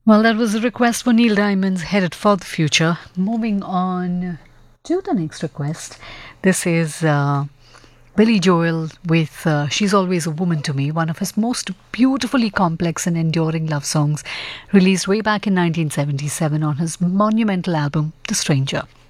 Well, that was a request for Neil Diamond's Headed for the Future. Moving on to the next request. This is Billy Joel with She's Always a Woman to Me, one of his most beautifully complex and enduring love songs, released way back in 1977 on his monumental album, The Stranger.